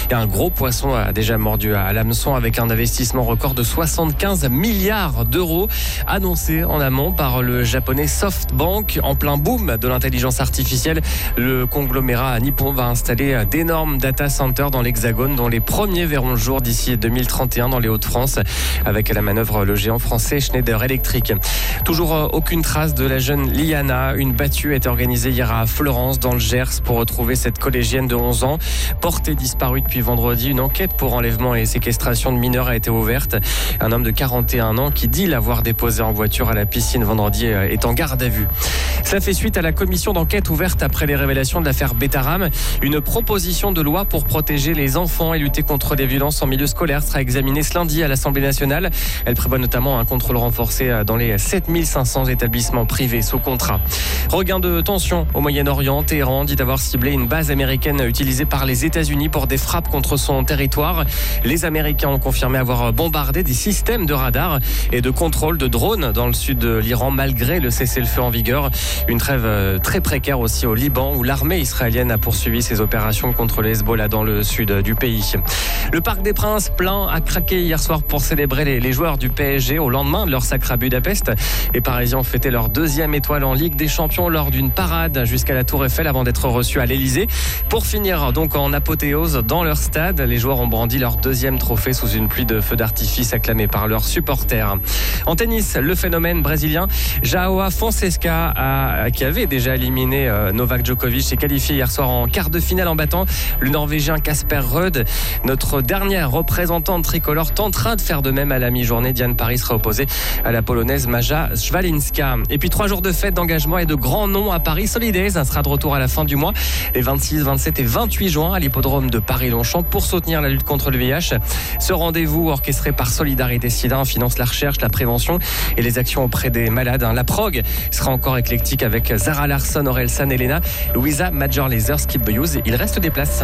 Et un gros poisson a déjà mordu à l'hameçon avec un investissement record de 75 milliards d'euros annoncé en amont par le japonais SoftBank. En plein boom de l'intelligence artificielle, le conglomérat nippon va installer d'énormes data centers dans l'Hexagone, dont les premiers verront le jour d'ici 2031 dans les Hauts-de-France, avec à la manœuvre le géant français Schneider Electric. Toujours aucune trace de la jeune Liana. Une battue a été organisée hier à Fleurance, dans le Gers, pour retrouver cette collégienne de 11 ans. Portée disparue depuis vendredi, une enquête pour enlèvement et séquestration de mineurs a été ouverte. Un homme de 41 ans qui dit l'avoir déposé en voiture à la piscine vendredi est en garde à vue. Ça fait suite à la commission d'enquête ouverte après les révélations de l'affaire Betaram. Une proposition de loi pour protéger les enfants et lutter contre les violences en milieu scolaire sera examinée ce lundi à l'Assemblée nationale. Elle prévoit notamment un contrôle renforcé dans les 7500 établissements privés sous contrat. Regain de tension au Moyen-Orient. Téhéran dit avoir ciblé une base américaine utilisée par les États-Unis pour des frappes contre son territoire. Les Américains ont confirmé avoir bombardé des systèmes de radar et de contrôle de drones dans le sud de l'Iran, malgré le cessez-le-feu en vigueur. Une trêve très précaire aussi au Liban, où l'armée israélienne a poursuivi ses opérations contre les Hezbollah dans le sud du pays. Le Parc des Princes plein a craqué hier soir pour célébrer les joueurs du PSG au lendemain de leur sacre à Budapest. Les Parisiens ont fêté leur 2e étoile en Ligue des Champions lors d'une parade jusqu'à la Tour Eiffel avant d'être reçus à l'Elysée. Pour finir donc en apothéose dans leur stade, les joueurs ont brandi leur 2e trophée sous une pluie de feux d'artifice acclamée par leurs supporters. En tennis, le phénomène brésilien João Fonseca, qui avait déjà éliminé Novak Djokovic, s'est qualifié hier soir en quart de finale en battant le Norvégien Casper Ruud. Notre dernière représentante tricolore tentera de faire de même à la mi-journée. Diane Paris sera opposée à la polonaise Maja Swalinska. Et puis 3 jours de fête, d'engagement et de grands noms à Paris. Solidays, ça sera de retour à la fin du mois, les 26, 27 et 28 juin à l'hippodrome de Paris-Longchamp pour soutenir la lutte contre le VIH. Ce rendez-vous orchestré par Solidarité Sida finance la recherche, la prévention et les actions auprès des malades. La prog sera encore éclectique avec Zara Larsson, Orelsan, Elena, Louisa Major-Lazer, Skip the Use. Il reste des places.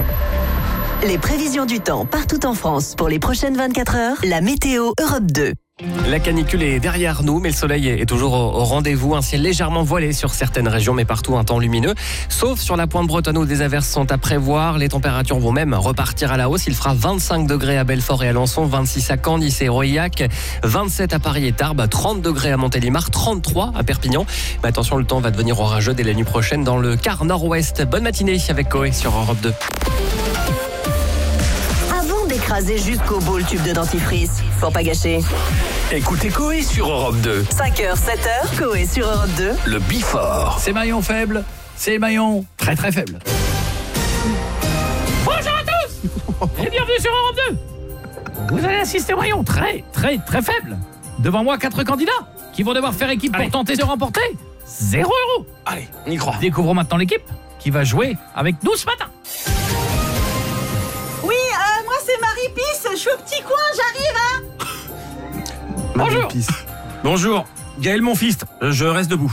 Les prévisions du temps partout en France pour les prochaines 24 heures. La météo Europe 2. La canicule est derrière nous, mais le soleil est toujours au rendez-vous. Un ciel légèrement voilé sur certaines régions, mais partout un temps lumineux. Sauf sur la pointe bretonne où des averses sont à prévoir. Les températures vont même repartir à la hausse. Il fera 25 degrés à Belfort et Alençon, 26 à Caen, Nice et Aurillac, 27 à Paris et Tarbes, 30 degrés à Montélimar, 33 à Perpignan. Mais attention, le temps va devenir orageux dès la nuit prochaine dans le quart nord-ouest. Bonne matinée avec Coé sur Europe 2. Écrasé jusqu'au bout le tube de dentifrice. Faut pas gâcher. Écoutez Coé sur Europe 2. 5h, 7h, Coé sur Europe 2. Le Bifort. C'est maillon faible, c'est maillon très très faible. Bonjour à tous et bienvenue sur Europe 2. Vous allez assister au maillon très très très faible. Devant moi, 4 candidats qui vont devoir faire équipe pour tenter de remporter 0 €. Allez, on y croit. Découvrons maintenant l'équipe qui va jouer avec nous ce matin. Moi c'est Marie-Pisse, je suis au petit coin, j'arrive Bonjour. Bonjour, Gaël mon fils, je reste debout.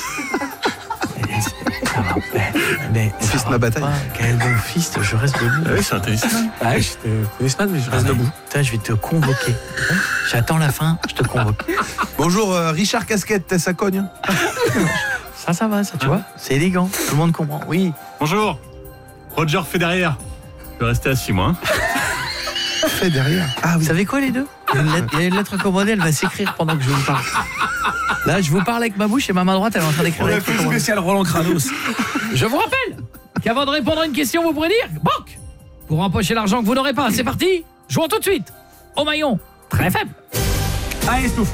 Mais fils ma bataille. Quel bon fils, je reste debout. Oui, c'est intéressant. Ah, Je te connais pas, mais je reste debout. Putain, je vais te convoquer. J'attends la fin, je te convoque. Bonjour, Richard Casquette, ça cogne. Ça va, ça, tu vois. C'est élégant, tout le monde comprend. Oui. Bonjour, Roger Federer. Je vais rester assis, moi. Fait derrière. Ah Vous oui. savez quoi, les deux ? Il y a une lettre commandée, elle va s'écrire pendant que je vous parle. Là, je vous parle avec ma bouche et ma main droite, elle est en train d'écrire la lettre commandée. spécial Roland Kranos. Je vous rappelle qu'avant de répondre à une question, vous pourrez dire « Banque !» pour empocher l'argent que vous n'aurez pas. C'est parti, jouons tout de suite au maillon très faible. Allez, Stouff.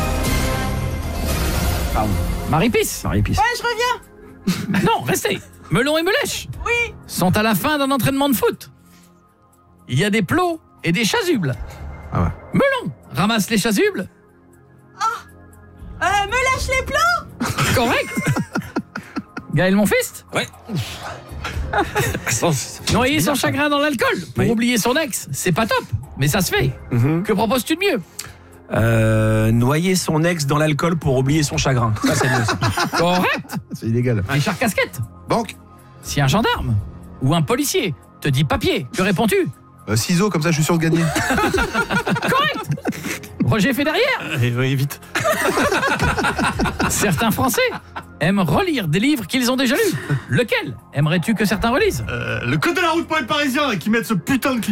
Pardon. Marie-Pisse. Ouais, je reviens. Non, restez. Melon et Melèche Oui. sont à la fin d'un entraînement de foot. Il y a des plots et des chasubles. Ah ouais. Melon ramasse les chasubles. Me lâche les plots. Correct. Gaël mon fils. Ouais. Noyer son chagrin dans l'alcool pour oublier son ex, c'est pas top, mais ça se fait. Que proposes-tu de mieux ? Noyer son ex dans l'alcool pour oublier son chagrin. Ça, c'est mieux. Ça. Correct. C'est illégal. Richard Casquette. Banque. Si un gendarme ou un policier te dit papier, que réponds-tu ? Ciseaux, comme ça je suis sûr de gagner. Correct. Roger fait derrière. Oui, vite. Certains Français aiment relire des livres qu'ils ont déjà lus. Lequel aimerais-tu que certains relisent ? Le code de la route pour les Parisiens qui mettent ce putain de